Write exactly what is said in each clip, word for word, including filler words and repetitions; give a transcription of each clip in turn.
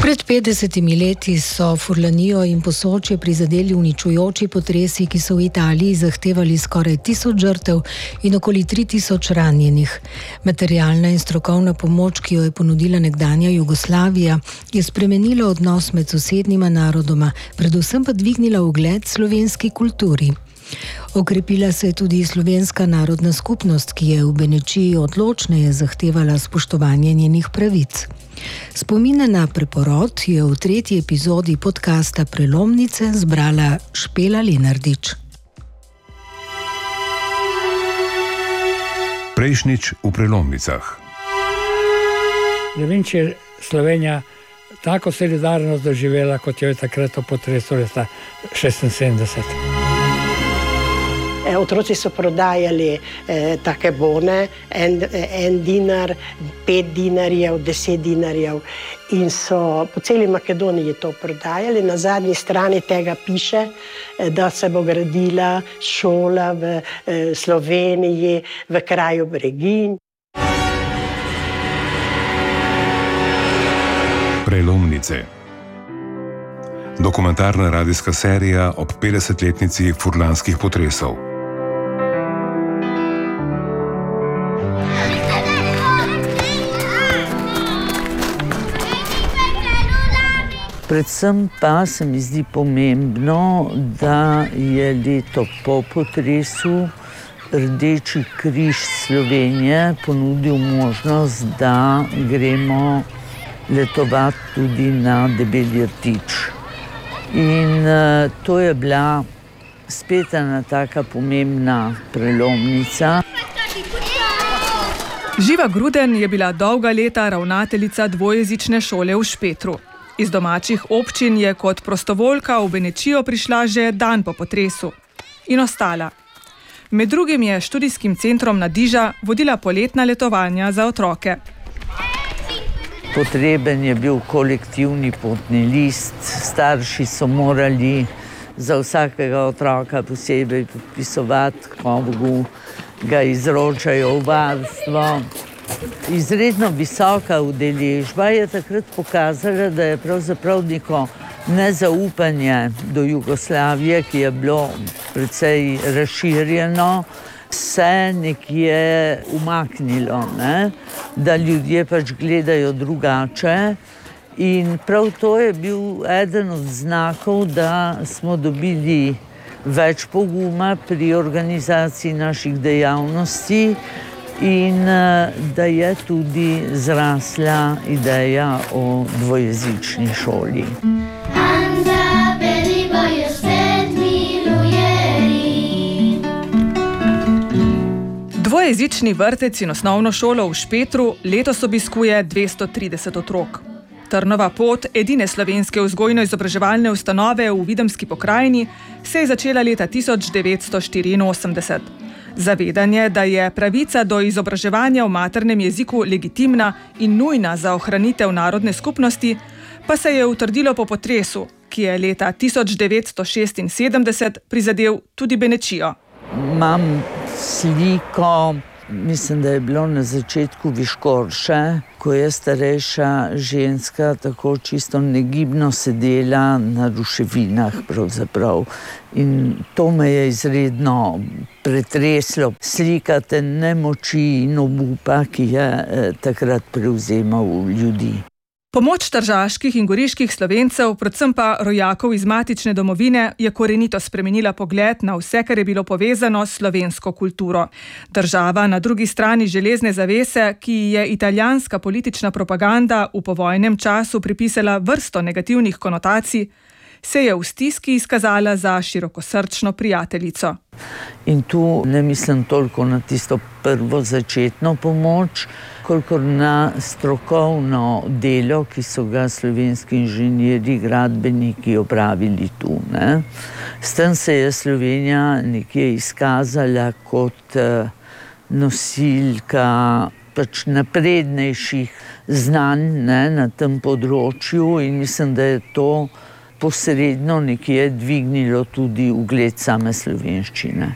Pred petdesetimi leti so Furlanijo in Posočje prizadeli uničujoči potresi, ki so v Italiji zahtevali skoraj tisoč žrtev in okoli tri tisoč ranjenih. Materialna in strokovna pomoč, ki jo je ponudila nekdanja Jugoslavija, je spremenila odnos med sosednjima narodoma, predvsem pa dvignila ugled slovenski kulturi. Okrepila se je tudi slovenska narodna skupnost, ki je v Benečiji odločneje zahtevala spoštovanje njenih pravic. Spomine na preporod je v tretji epizodi podcasta Prelomnice zbrala Špela Lenardič. Prejšnjič v Prelomnicah. Ne vem, če je Slovenija tako solidarnost doživela, kot jo je takrat po potresu leta šestinsedemdeset. Otroci so prodajali eh, take bone, en, en dinar, pet dinarjev, deset dinarjev in so po celi Makedoniji to prodajali. Na zadnji strani tega piše, da se bo gradila šola v eh, Sloveniji, v kraju Breginj. Prelomnice. Dokumentarna radijska serija ob petdesetletnici furlanskih potresov. Predvsem pa se mi zdi pomembno, da je leto po potresu Rdeči križ Slovenije ponudil možnost, da gremo letovati tudi na Debelji rtič. In uh, to je bila spet ena taka pomembna prelomnica. Živa Gruden je bila dolga leta ravnateljica dvojezične šole v Špetru. Iz domačih občin je kot prostovoljka v Benečijo prišla že dan po potresu in ostala. Med drugim je študijskim centrom Nadiža vodila poletna letovanja za otroke. Potreben je bil kolektivni potni list, starši so morali za vsakega otroka posebej podpisovati, komu ga izročajo v varstvo. Izredno visoka udeležba je takrat pokazala, da je pravzaprav neko nezaupanje do Jugoslavije, ki je bilo precej razširjeno, se nekje umaknilo, ne? Da ljudje pač gledajo drugače. In prav to je bil eden od znakov, da smo dobili več poguma pri organizaciji naših dejavnosti in da je tudi zrasla ideja o dvojezični šoli. Dvojezični vrtec in osnovno šolo v Špetru letos obiskuje dvesto trideset otrok. Trnova pot edine slovenske vzgojno-izobraževalne ustanove v Videmski pokrajini se je začela leta tisoč devetsto štiriinosemdeset. Zavedanje, da je pravica do izobraževanja v maternem jeziku legitimna in nujna za ohranitev narodne skupnosti, pa se je utrdilo po potresu, ki je leta tisoč devetsto šestinsedemdeset prizadel tudi Benečijo. Imam sliko, mislim, da je bilo na začetku Viškorše, ko je starejša ženska tako čisto negibno sedela na ruševinah pravzaprav. In to me je izredno pretreslo. Slika te nemoči in obupa, ki je eh, takrat prevzemal ljudi. Pomoč tržaških in goriških Slovencev, predvsem pa rojakov iz matične domovine, je korenito spremenila pogled na vse, kar je bilo povezano s slovensko kulturo. Država na drugi strani železne zavese, ki je italijanska politična propaganda v povojnem času pripisala vrsto negativnih konotacij, se je v stiski izkazala za širokosrčno prijateljico. In tu ne mislim toliko na tisto prvo začetno pomoč, kolikor na strokovno delo, ki so ga slovenski inženirji, gradbeniki opravili tu. Ne? S tem se je Slovenija nekje izkazala kot nosilka pač naprednejših znanj, ne, na tem področju in mislim, da je to posredno nekje dvignilo tudi ugled same slovenščine.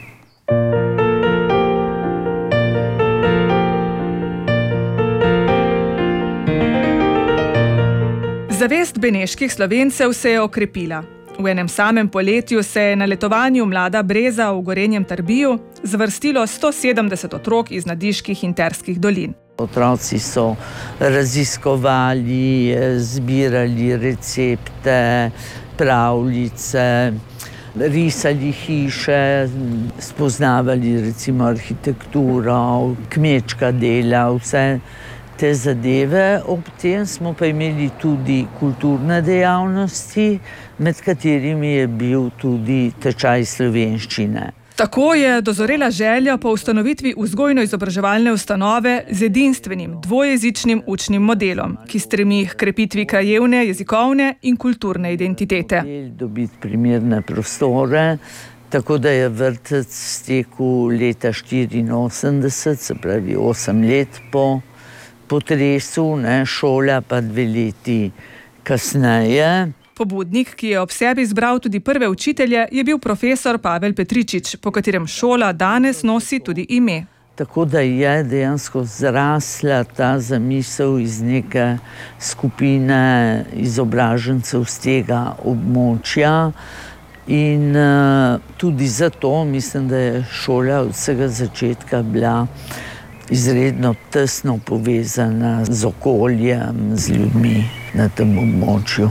Zavest beneških Slovencev se je okrepila. V enem samem poletju se je na letovanju Mlada Breza v Gorenjem Trbiju zvrstilo sto sedemdeset otrok iz nadiških in terskih dolin. Otroci so raziskovali, zbirali recepte, pravljice, risali hiše, spoznavali recimo arhitekturo, kmečka dela, vse te zadeve. Ob tem smo pa imeli tudi kulturne dejavnosti, med katerimi je bil tudi tečaj slovenščine. Tako je dozorela želja po ustanovitvi vzgojno-izobraževalne ustanove z edinstvenim dvojezičnim učnim modelom, ki stremi k krepitvi krajevne, jezikovne in kulturne identitete. Dobiti primerne prostore, tako da je vrtec stekel leta štiriinosemdeset, se pravi osem let po potresu, ne, šola pa dve leti kasneje. Pobudnik, ki je ob sebi zbral tudi prve učitelje, je bil profesor Pavel Petričič, po katerem šola danes nosi tudi ime. Tako da je dejansko zrasla ta zamisel iz neke skupine izobražencev z tega območja in uh, tudi zato mislim, da je šola od vsega začetka bila izredno tesno povezana z okoljem, z ljudmi na tem območju.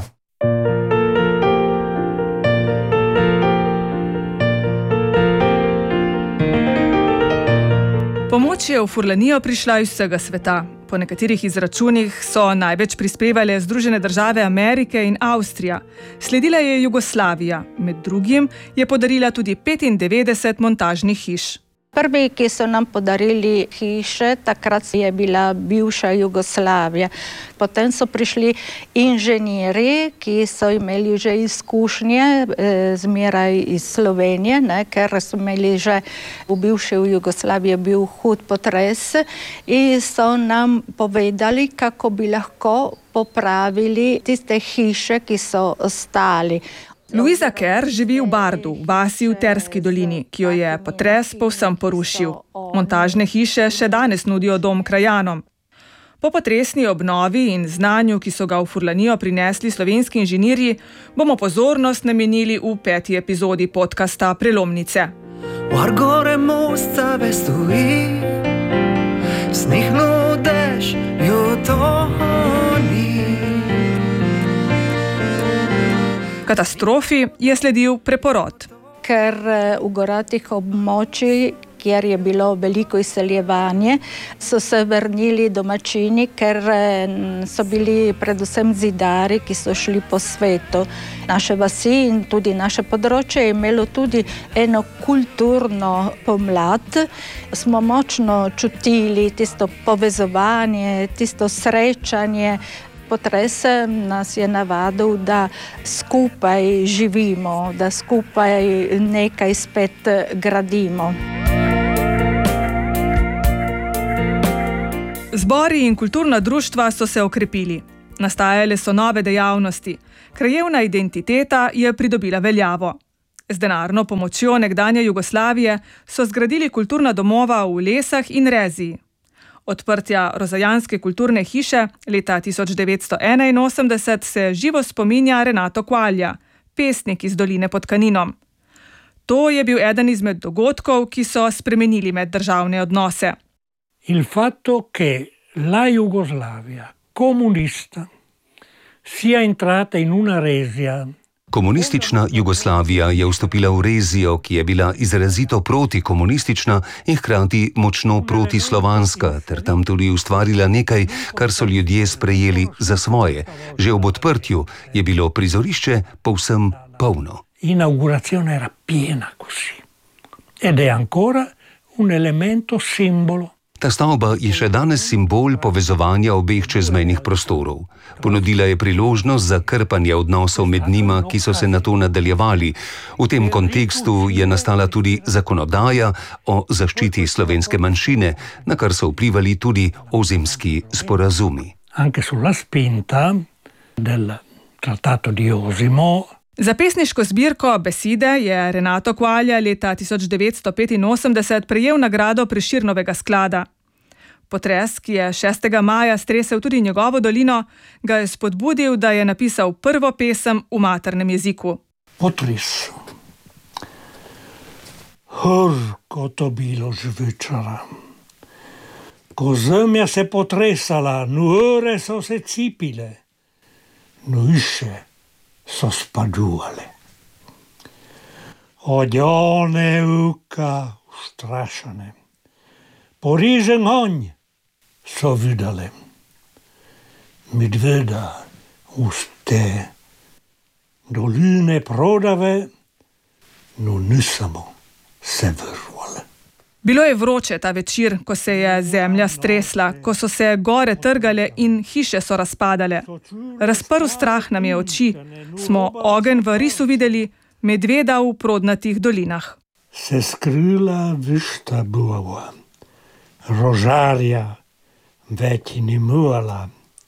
Pomoč je v Furlanijo prišla iz vsega sveta. Po nekaterih izračunih so največ prispevale Združene države Amerike in Avstrija. Sledila je Jugoslavija, med drugim je podarila tudi petindevetdeset montažnih hiš. Prvi, ki so nam podarili hiše, takrat je bila bivša Jugoslavija. Potem so prišli inženirji, ki so imeli že izkušnje, zmeraj iz Slovenije, ne, ker so imeli že v bivši Jugoslaviji bil hud potres in so nam povedali, kako bi lahko popravili tiste hiše, ki so ostali. Luisa Kerr živi v Bardu, vasi v Terski dolini, ki jo je potres povsem porušil. Montažne hiše še danes nudijo dom krajanom. Po potresni obnovi in znanju, ki so ga v Furlanijo prinesli slovenski inženirji, bomo pozornost namenili v peti epizodi podcasta Prelomnice. Gore mostave stoji, snihnu dež, jutoni. Katastrofi je sledil preporod. Ker v goratih območjih, kjer je bilo veliko izseljevanje, so se vrnili domačini, ker so bili predvsem zidari, ki so šli po svetu. Naše vasi in tudi naše področje je imelo tudi eno kulturno pomlad. Smo močno čutili tisto povezovanje, tisto srečanje. Potres nas je navadil, da skupaj živimo, da skupaj nekaj spet gradimo. Zbori in kulturna društva so se okrepili. Nastajale so nove dejavnosti. Krajevna identiteta je pridobila veljavo. Z denarno pomočjo nekdanje Jugoslavije so zgradili kulturna domova v Lesah in Reziji. Odprtja Rozajanske kulturne hiše leta tisoč devetsto enainosemdeset se živo spominja Renato Quaglia, pesnik iz doline pod Kaninom. To je bil eden izmed dogodkov, ki so spremenili meddržavne odnose. Il fatto che la Jugoslavia comunista sia entrata in una resia. Komunistična Jugoslavija je vstopila v Rezijo, ki je bila izrazito protikomunistična in hkrati močno protislovanska, ter tam tudi ustvarila nekaj, kar so ljudje sprejeli za svoje. Že ob odprtju je bilo prizorišče povsem polno. Inaugurazione era piena così. Ed è ancora un elemento simbolo. Ta stavba je še danes simbol povezovanja obeh čezmejnih prostorov. Ponudila je priložnost za krpanje odnosov med njima, ki so se nato nadaljevali. V tem kontekstu je nastala tudi zakonodaja o zaščiti slovenske manjšine, na kar so vplivali tudi ozemski sporazumi. Anche sulla spinta del trattato di Osimo. Za pesniško zbirko Beside je Renato Quaglia leta tisoč devetsto petinosemdeset prejel nagrado Prešernovega sklada. Potres, ki je šestega maja stresel tudi njegovo dolino, ga je spodbudil, da je napisal prvo pesem v maternem jeziku. Potres. Horko to bilo žvečara. Ko zemlja se potresala, nure so se cipile, nuše so spaduvale. Odjone uka ustrašane, porižen onj so vidale. Medveda uste, doline prodave, no nisamo se vrvale. Bilo je vroče ta večer, ko se je zemlja stresla, ko so se gore trgale in hiše so razpadale. Razprl strah nam je oči, smo ogenj v risu videli, medveda v prodnatih dolinah. Se skrila višta bova, rožarja več ni muvala.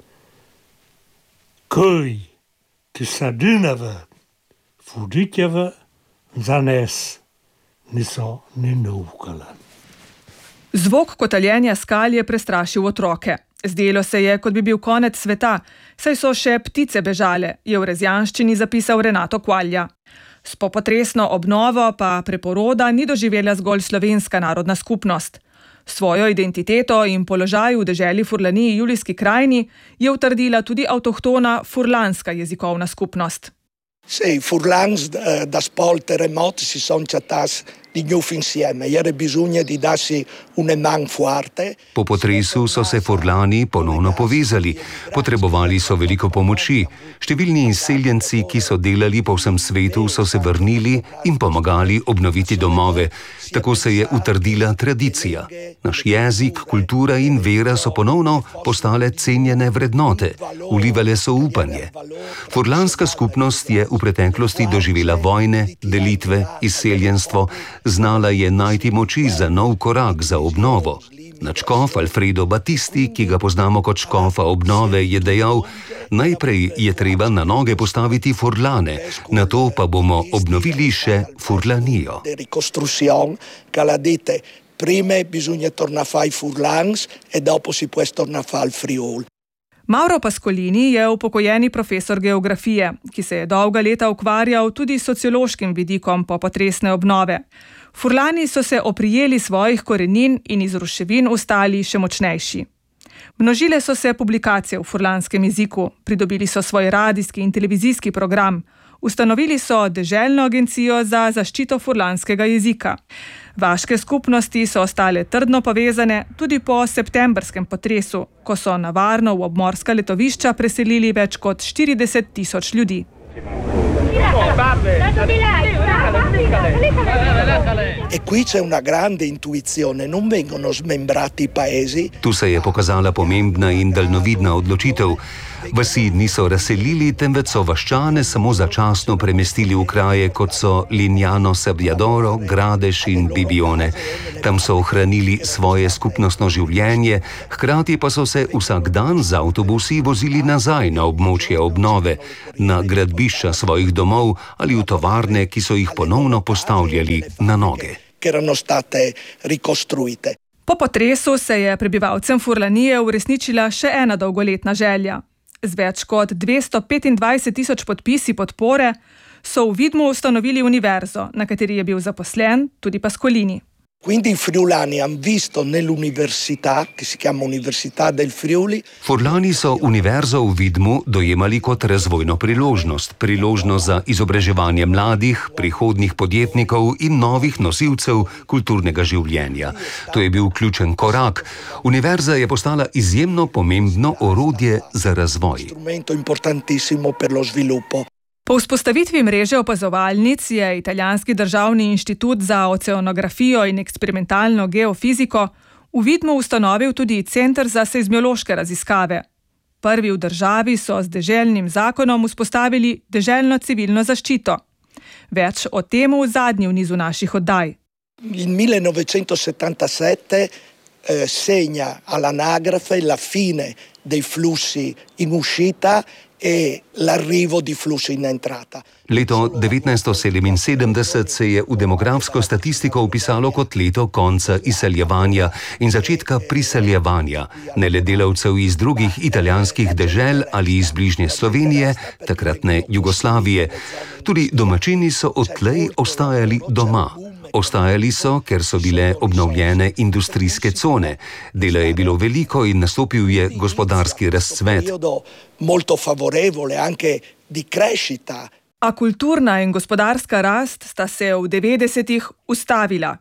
Kuj, ki sadinave, fuditjave, zanes niso ni navukale. Zvok kotaljenja skal je prestrašil otroke. Zdelo se je, kot bi bil konec sveta, saj so še ptice bežale, je v Rezjanščini zapisal Renato Quaglia. S popotresno obnovo pa preporoda ni doživela zgolj slovenska narodna skupnost. Svojo identiteto in položaj v deželi Furlaniji Julijski krajini je utrdila tudi avtohtona furlanska jezikovna skupnost. Sì, Furlans da spol terremoti si sono chattas di gnuf insieme. Era bisogno di darsi una man forte. Po potresu so se Furlani ponovno povezali. Potrebovali so veliko pomoči. Številni izseljenci, ki so delali po vsem svetu, so se vrnili in pomagali obnoviti domove. Tako se je utrdila tradicija. Naš jezik, kultura in vera so ponovno postale cenjene vrednote. Vlivale so upanje. Furlanska skupnost je v preteklosti doživela vojne, delitve, izseljenstvo, znala je najti moči za nov korak, za obnovo. Nadškof Alfredo Battisti, ki ga poznamo kot škofa obnove, je dejal: najprej je treba na noge postaviti Furlane, nato pa bomo obnovili še Furlanijo. Prima bisogna tornare a fare i Furlans e dopo si può tornare a fare il Friul. Mauro Pascolini je upokojeni profesor geografije, ki se je dolga leta ukvarjal tudi s sociološkim vidikom popotresne obnove. Furlani so se oprijeli svojih korenin in iz ruševin ostali še močnejši. Množile so se publikacije v furlanskem jeziku, pridobili so svoj radijski in televizijski program, ustanovili so deželno agencijo za zaščito furlanskega jezika. Vaške skupnosti so ostale trdno povezane tudi po septembrskem potresu, ko so na varno v obmorska letovišča preselili več kot štirideset tisoč ljudi. E qui c'è una grande intuizione, non vengono smembrati i paesi. Tu se je pokazala pomembna in daljnovidna odločitev. Vasi niso razselili, temveč so vaščane samo začasno premestili v kraje, kot so Lignano Sabbiadoro, Gradež in Bibione. Tam so ohranili svoje skupnostno življenje, hkrati pa so se vsak dan z avtobusi vozili nazaj na območje obnove, na gradbišča svojih domov ali v tovarne, ki so jih ponovno postavljali na noge. Po potresu se je prebivalcem Furlanije uresničila še ena dolgoletna želja. Z več kot dvesto petindvajset tisoč podpisi podpore so v Vidmu ustanovili univerzo, na kateri je bil zaposlen tudi Pascolini. Quindi i friulani hanno visto nell'università, che si chiama Università del Friuli. Furlani so univerzo v Vidmu dojemali kot razvojno priložnost, priložnost za izobraževanje mladih, prihodnjih podjetnikov in novih nosilcev kulturnega življenja. To je bil ključen korak. Univerza je postala izjemno pomembno orodje za razvoj. Strumento importantissimo per lo sviluppo. Po vzpostavitvi mreže opazovalnic je Italijanski državni inštitut za oceanografijo in eksperimentalno geofiziko v Vidmu ustanovil tudi Center za seizmološke raziskave. Prvi v državi so z deželnim zakonom vzpostavili deželno civilno zaščito. Več o tem v zadnji v nizu naših oddaj. In millenovecentossettantasette eh, segna all'anagrafe la fine dei flussi in uscita e l'arrivo di flussi in entrata. Leto devetnajststo sedeminsedemdeset se je v demografsko statistiko upisalo kot leto konca izseljevanja in začetka priseljevanja, ne le delavcev iz drugih italijanskih dežel ali iz bližnje Slovenije, takratne Jugoslavije. Tudi domačini so odtlej ostajali doma. Ostajali so, ker so bile obnovljene industrijske cone. Dela je bilo veliko in nastopil je gospodarski razcvet. Molto favorevole anche di crescita. A kulturna in gospodarska rast sta se v devetdesetih ustavila.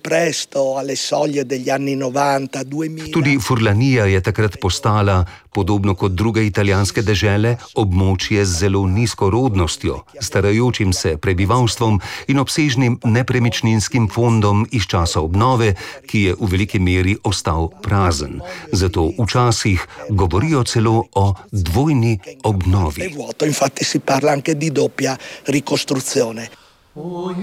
Tudi Furlanija je takrat postala, podobno kot druge italijanske dežele, območje z zelo nizko rodnostjo, starajočim se prebivalstvom in obsežnim nepremičninskim fondom iz časa obnove, ki je v veliki meri ostal prazen. Zato včasih govorijo celo o dvojni obnovi.